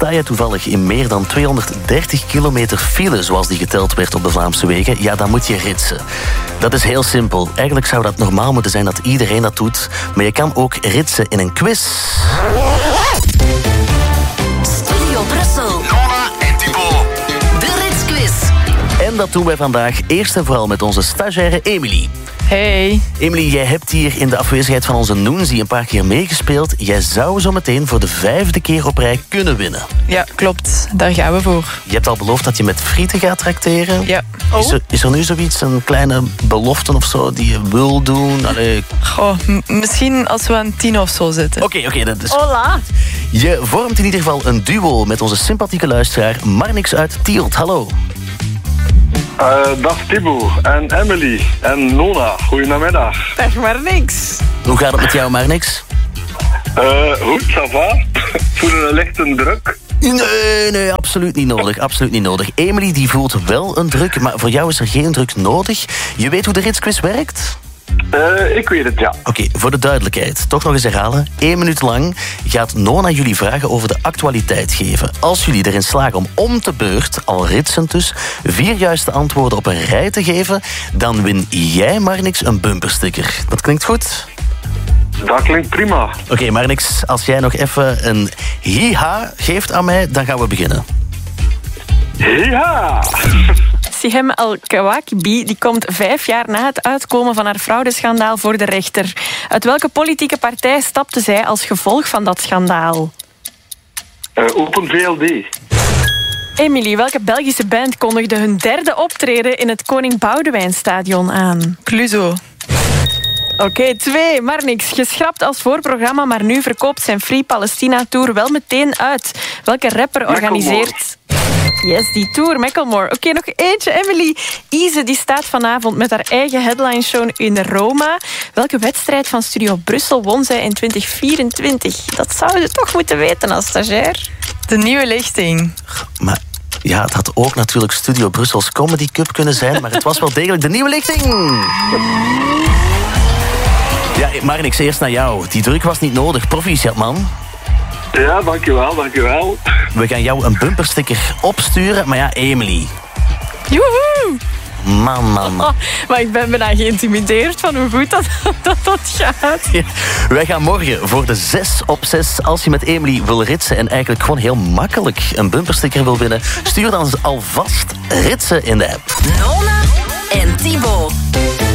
sta je toevallig in meer dan 230 kilometer file, zoals die geteld werd op de Vlaamse wegen, ja, dan moet je ritsen. Dat is heel simpel. Eigenlijk zou dat normaal moeten zijn dat iedereen dat doet. Maar je kan ook ritsen in een quiz. Studio Brussel. Nona en Thibaut. De Ritsquiz. En dat doen wij vandaag eerst en vooral met onze stagiaire Emily. Hey. Emily, jij hebt hier in de afwezigheid van onze Noenzi een paar keer meegespeeld. Jij zou zo meteen voor de 5e keer op rij kunnen winnen. Ja, klopt. Daar gaan we voor. Je hebt al beloofd dat je met frieten gaat trakteren. Ja. Is er nu zoiets, een kleine belofte of zo, die je wil doen? Allee. Goh, misschien als we aan 10 of zo zitten. Oké, dat is... Hola. Je vormt in ieder geval een duo met onze sympathieke luisteraar Marnix uit Tielt. Hallo. Dag Thibaut en Emily en Nona. Goedemiddag. Zeg maar niks. Hoe gaat het met jou, Marnix? Goed, ça va. Voelen een lichte druk. Nee, absoluut niet nodig. Absoluut niet nodig. Emily die voelt wel een druk, maar voor jou is er geen druk nodig. Je weet hoe de Ritsquiz werkt? Ik weet het, ja. Oké, voor de duidelijkheid, toch nog eens herhalen. 1 minuut lang gaat Nona jullie vragen over de actualiteit geven. Als jullie erin slagen om te beurt, al ritsend dus, 4 juiste antwoorden op een rij te geven, dan win jij, Marnix, een bumpersticker. Dat klinkt goed? Dat klinkt prima. Oké, Marnix, als jij nog even een hiha geeft aan mij, dan gaan we beginnen. Ja! Sihem El-Kawakibi die komt 5 jaar na het uitkomen van haar fraudeschandaal voor de rechter. Uit welke politieke partij stapte zij als gevolg van dat schandaal? Open VLD. Emily, welke Belgische band kondigde hun 3e optreden in het Koning Boudewijnstadion aan? Cluzo. Oké, 2. Marnix, geschrapt als voorprogramma, maar nu verkoopt zijn Free Palestina Tour wel meteen uit. Welke rapper organiseert... Yes, die tour, Macklemore. Oké, nog eentje, Emily. Ise die staat vanavond met haar eigen headline show in Roma. Welke wedstrijd van Studio Brussel won zij in 2024? Dat zou je toch moeten weten als stagiair. De nieuwe lichting. Maar ja, het had ook natuurlijk Studio Brussels Comedy Cup kunnen zijn, maar het was wel degelijk de nieuwe lichting. Ja, Marnix, eerst naar jou. Die druk was niet nodig. Proficiat, man. Ja, dankjewel. We gaan jou een bumpersticker opsturen, maar ja, Emily. Joehoe! Man. Maar ik ben bijna geïntimideerd van hoe goed dat gaat. Ja, wij gaan morgen voor de 6 op 6. Als je met Emily wil ritsen en eigenlijk gewoon heel makkelijk een bumpersticker wil winnen, stuur dan alvast ritsen in de app. Nona en Thibaut.